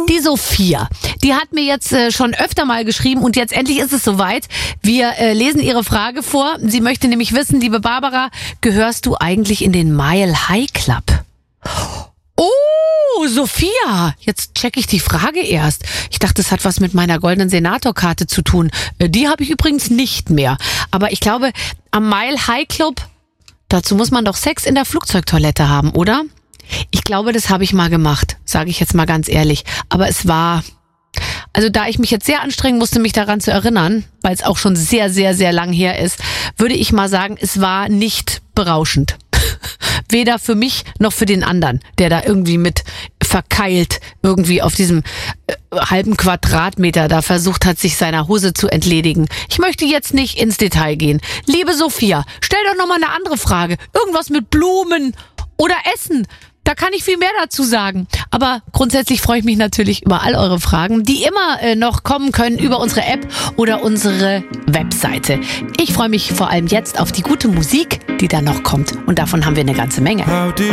Die Sophia, die hat mir jetzt schon öfter mal geschrieben und jetzt endlich ist es soweit. Wir lesen ihre Frage vor. Sie möchte nämlich wissen, liebe Barbara, gehörst du eigentlich in den Mile High Club? Oh, Sophia, jetzt checke ich die Frage erst. Ich dachte, es hat was mit meiner goldenen Senatorkarte zu tun. Die habe ich übrigens nicht mehr. Aber ich glaube, am Mile High Club, dazu muss man doch Sex in der Flugzeugtoilette haben, oder? Ich glaube, das habe ich mal gemacht, sage ich jetzt mal ganz ehrlich. Aber es war... Also da ich mich jetzt sehr anstrengen musste, mich daran zu erinnern, weil es auch schon sehr, sehr, sehr lang her ist, würde ich mal sagen, es war nicht berauschend. Weder für mich noch für den anderen, der da irgendwie mit verkeilt irgendwie auf diesem halben Quadratmeter da versucht hat, sich seiner Hose zu entledigen. Ich möchte jetzt nicht ins Detail gehen. Liebe Sophia, stell doch nochmal eine andere Frage. Irgendwas mit Blumen oder Essen. Da kann ich viel mehr dazu sagen. Aber grundsätzlich freue ich mich natürlich über all eure Fragen, die immer noch kommen können über unsere App oder unsere Webseite. Ich freue mich vor allem jetzt auf die gute Musik, die da noch kommt. Und davon haben wir eine ganze Menge.